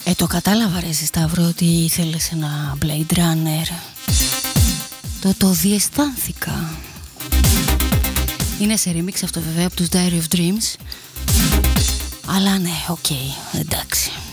Το κατάλαβα ρε Σταύρο ότι ήθελες ένα Blade Runner. Το διαισθάνθηκα. Είναι σε remix αυτό βέβαια από τους Diary of Dreams. Αλλά ναι, οκ, εντάξει.